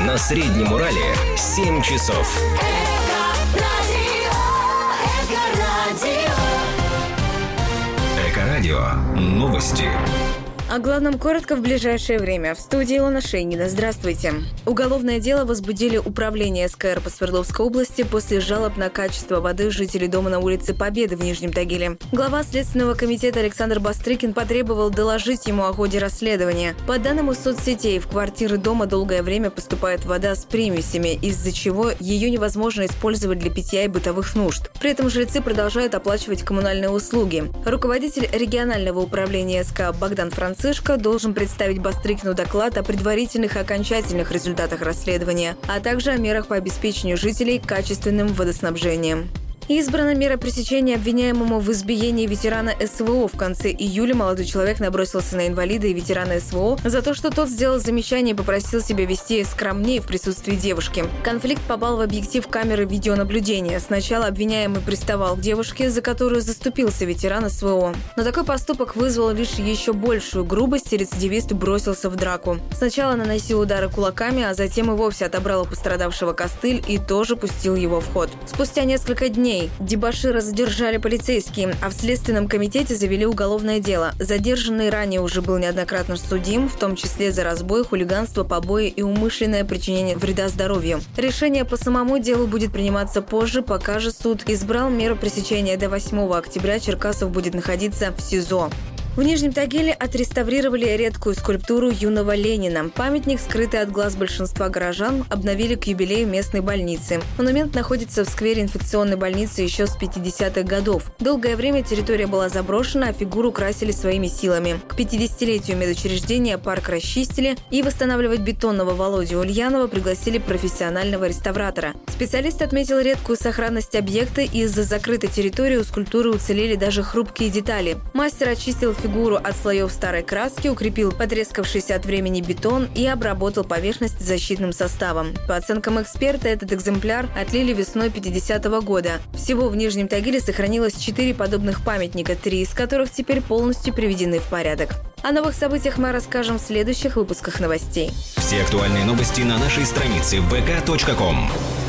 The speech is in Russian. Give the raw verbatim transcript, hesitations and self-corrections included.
на Среднем Урале семь часов. Эко-радио. Новости. О главном коротко в ближайшее время. В студии Илона Шейнина. Здравствуйте. Уголовное дело возбудили управление СКР по Свердловской области после жалоб на качество воды жителей дома на улице Победы в Нижнем Тагиле. Глава Следственного комитета Александр Бастрыкин потребовал доложить ему о ходе расследования. По данным из соцсетей, в квартиры дома долгое время поступает вода с примесями, из-за чего ее невозможно использовать для питья и бытовых нужд. При этом жильцы продолжают оплачивать коммунальные услуги. Руководитель регионального управления СК Богдан Франциск должен представить Бастрыкину доклад о предварительных и окончательных результатах расследования, а также о мерах по обеспечению жителей качественным водоснабжением. Избрана мера пресечения обвиняемому в избиении ветерана СВО. В конце июля молодой человек набросился на инвалида и ветерана СВО за то, что тот сделал замечание и попросил себя вести скромнее в присутствии девушки. Конфликт попал в объектив камеры видеонаблюдения. Сначала обвиняемый приставал к девушке, за которую заступился ветеран СВО. Но такой поступок вызвал лишь еще большую грубость, и рецидивист бросился в драку. Сначала наносил удары кулаками, а затем и вовсе отобрал у пострадавшего костыль и тоже пустил его в ход. Спустя несколько дней дебошира задержали полицейские, а в Следственном комитете завели уголовное дело. Задержанный ранее уже был неоднократно судим, в том числе за разбой, хулиганство, побои и умышленное причинение вреда здоровью. Решение по самому делу будет приниматься позже, пока же суд избрал меру пресечения до восьмого октября. Черкасов будет находиться в СИЗО. В Нижнем Тагиле отреставрировали редкую скульптуру юного Ленина. Памятник, скрытый от глаз большинства горожан, обновили к юбилею местной больницы. Монумент находится в сквере инфекционной больницы еще с пятидесятых годов. Долгое время территория была заброшена, а фигуру красили своими силами. К пятидесятилетию медучреждения парк расчистили, и восстанавливать бетонного Володю Ульянова пригласили профессионального реставратора. Специалист отметил редкую сохранность объекта, и из-за закрытой территории у скульптуры уцелели даже хрупкие детали. Мастер очистил фигуру от слоев старой краски, укрепил потрескавшийся от времени бетон и обработал поверхность защитным составом. По оценкам эксперта, этот экземпляр отлили весной пятидесятого года. Всего в Нижнем Тагиле сохранилось четыре подобных памятника, три из которых теперь полностью приведены в порядок. О новых событиях мы расскажем в следующих выпусках новостей. Все актуальные новости на нашей странице вэ ка точка ком.